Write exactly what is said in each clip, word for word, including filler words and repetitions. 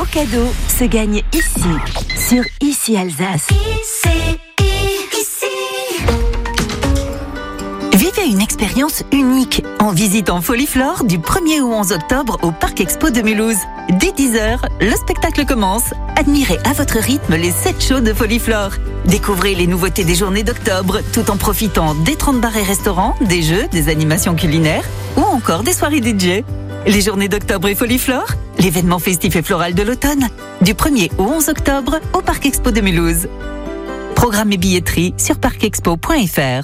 beaux cadeaux se gagnent ici, sur Ici Alsace. Ici, ici. Vivez une expérience unique en visitant Foliflore du premier au onze octobre au Parc Expo de Mulhouse. Dès dix heures, le spectacle commence. Admirez à votre rythme les sept shows de Foliflore. Découvrez les nouveautés des journées d'octobre tout en profitant des trente bars et restaurants, des jeux, des animations culinaires ou encore des soirées D J. Les journées d'octobre et Foliflore, l'événement festif et floral de l'automne, du premier au onze octobre au Parc Expo de Mulhouse. Programme et billetterie sur parc expo point f r.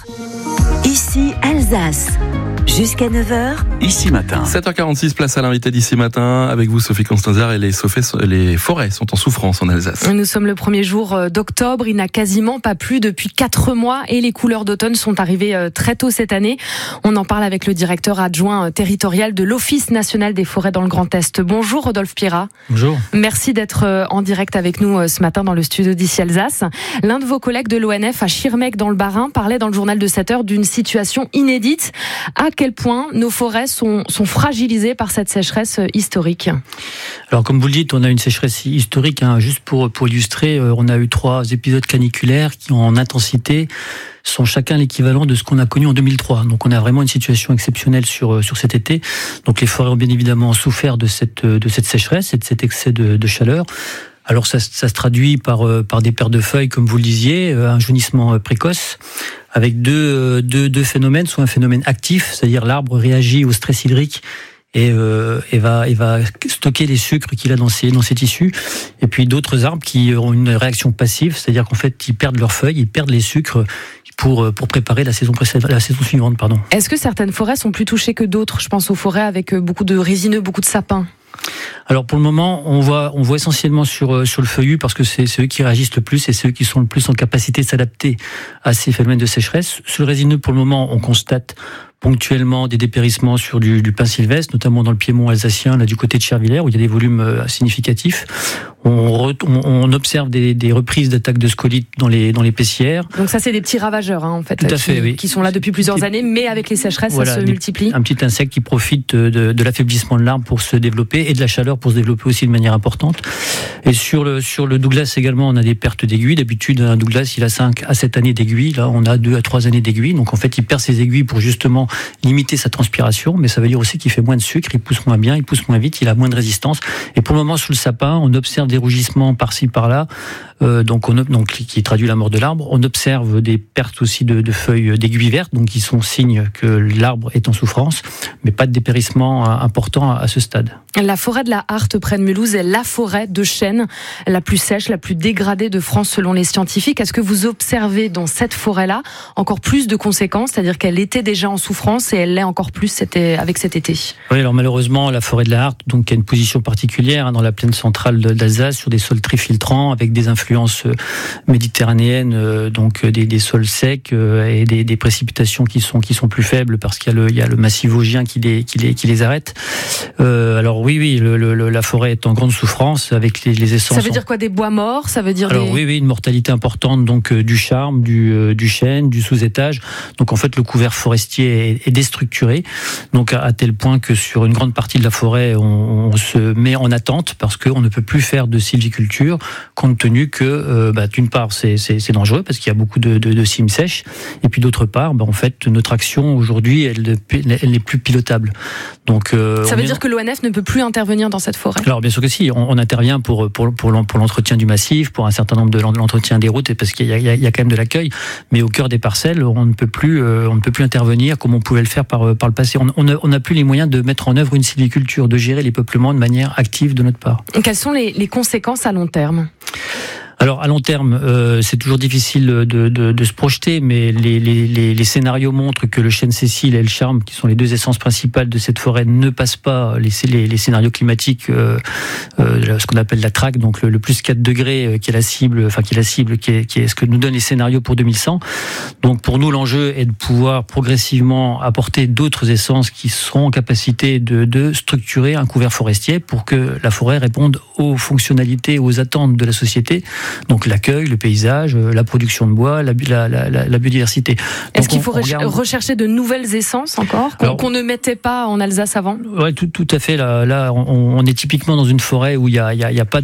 Ici Alsace. Jusqu'à neuf heures. Ici matin. sept heures quarante-six, place à l'invité d'ici matin. Avec vous, Sophie Constanzer, et les, les forêts sont en souffrance en Alsace. Nous sommes le premier jour d'octobre. Il n'a quasiment pas plu depuis quatre mois et les couleurs d'automne sont arrivées très tôt cette année. On en parle avec le directeur adjoint territorial de l'Office national des forêts dans le Grand Est. Bonjour, Rodolphe Pierrat. Bonjour. Merci d'être en direct avec nous ce matin dans le studio d'Ici Alsace. L'un de vos collègues de l'O N F à Schirmeck dans le Bas-Rhin parlait dans le journal de sept heures d'une situation inédite. À quel point nos forêts sont, sont fragilisées par cette sécheresse historique? Alors, comme vous le dites, on a une sécheresse historique. Hein. Juste pour, pour illustrer, euh, on a eu trois épisodes caniculaires qui, en intensité, sont chacun l'équivalent de ce qu'on a connu en deux mille trois. Donc, on a vraiment une situation exceptionnelle sur, sur cet été. Donc, les forêts ont bien évidemment souffert de cette, de cette sécheresse et de cet excès de, de chaleur. Alors, ça, ça se traduit par, par des pertes de feuilles, comme vous le disiez, un jaunissement précoce, avec deux, deux, deux phénomènes, soit un phénomène actif, c'est-à-dire l'arbre réagit au stress hydrique et, euh, et, va, et va stocker les sucres qu'il a dans ses, dans ses tissus, et puis d'autres arbres qui ont une réaction passive, c'est-à-dire qu'en fait, ils perdent leurs feuilles, ils perdent les sucres pour, pour préparer la saison, précédente, la saison suivante. Pardon. Est-ce que certaines forêts sont plus touchées que d'autres? Je pense aux forêts avec beaucoup de résineux, beaucoup de sapins. Alors pour le moment, on voit, on voit essentiellement sur, sur le feuillu parce que c'est, c'est eux qui réagissent le plus et c'est eux qui sont le plus en capacité de s'adapter à ces phénomènes de sécheresse. Sur le résineux, pour le moment, on constate ponctuellement des dépérissements sur du, du pin sylvestre, notamment dans le Piémont alsacien, là du côté de Chervillers, où il y a des volumes significatifs. On, re, on, on observe des, des reprises d'attaques de scolytes dans les, dans les pessières. Donc ça, c'est des petits ravageurs, hein, en fait, Tout à fait, qui, oui. qui sont là depuis plusieurs années, mais avec les sécheresses, voilà, ça se des, multiplie. Un petit insecte qui profite de, de l'affaiblissement de l'arbre pour se développer et de la chaleur pour se développer aussi de manière importante. Et sur le, sur le Douglas également, on a des pertes d'aiguilles. D'habitude, un Douglas, il a cinq à sept années d'aiguilles. Là, on a deux à trois années d'aiguilles. Donc en fait, il perd ses aiguilles pour justement limiter sa transpiration, mais ça veut dire aussi qu'il fait moins de sucre, il pousse moins bien, il pousse moins vite, il a moins de résistance. Et pour le moment, sous le sapin, on observe des rougissements par-ci, par-là, euh, donc, on, donc qui traduit la mort de l'arbre. On observe des pertes aussi de, de feuilles d'aiguilles vertes, donc qui sont signes que l'arbre est en souffrance, mais pas de dépérissement important à, à ce stade. La forêt de la Harte près de Mulhouse est la forêt de chêne la plus sèche, la plus dégradée de France selon les scientifiques. Est-ce que vous observez dans cette forêt-là encore plus de conséquences, c'est-à-dire qu'elle était déjà en souffrance et elle l'est encore plus c'était avec cet été? Oui, alors malheureusement, la forêt de la Harte, donc, qui a une position particulière hein, dans la plaine centrale d'Alsace, sur des sols très filtrants, avec des influences méditerranéennes, euh, donc des, des sols secs euh, et des, des précipitations qui sont, qui sont plus faibles parce qu'il y a le, il y a le massif vosgien qui les, qui les, qui les arrête. Euh, alors oui, oui, le, le, la forêt est en grande souffrance avec les, les essences. Ça veut dire quoi, des bois morts? Ça veut dire alors des... oui, oui, une mortalité importante, donc euh, du charme, du, euh, du chêne, du sous-étage. Donc en fait, le couvert forestier est, est déstructuré. Donc à, à tel point que sur une grande partie de la forêt, on, on se met en attente parce qu'on ne peut plus faire de sylviculture compte tenu que, euh, bah, d'une part, c'est, c'est, c'est dangereux parce qu'il y a beaucoup de, de, de cimes sèches, et puis d'autre part, bah, en fait, notre action aujourd'hui, elle, elle n'est plus pilotable. Donc, euh, ça veut est... dire que l'O N F ne peut plus intervenir dans cette forêt? Alors bien sûr que si, on, on intervient pour, pour, pour, pour l'entretien du massif, pour un certain nombre de l'entretien des routes, parce qu'il y a, il y a, il y a quand même de l'accueil, mais au cœur des parcelles, on ne peut plus, euh, on ne peut plus intervenir comme on pouvait le faire par, par le passé. On n'a on plus les moyens de mettre en œuvre une sylviculture, de gérer les peuplements de manière active de notre part. Et quelles sont les, les conséquences à long terme? Alors à long terme, euh, c'est toujours difficile de, de, de se projeter, mais les, les, les, les scénarios montrent que le chêne sicile et le charme, qui sont les deux essences principales de cette forêt, ne passent pas les, les, les scénarios climatiques, euh, euh, ce qu'on appelle la traque, donc le, le plus quatre degrés, euh, qui est la cible, enfin qui est la cible, qui est, qui est ce que nous donnent les scénarios pour deux mille cent. Donc pour nous, l'enjeu est de pouvoir progressivement apporter d'autres essences qui seront en capacité de, de structurer un couvert forestier pour que la forêt réponde aux fonctionnalités, aux attentes de la société. Donc l'accueil, le paysage, la production de bois, la, la, la, la biodiversité. Donc est-ce qu'il faut on, on regarde... rechercher de nouvelles essences encore, qu'on, Alors, qu'on ne mettait pas en Alsace avant? Oui, tout, tout à fait. Là, là on, on est typiquement dans une forêt où il n'y a, y a, y a pas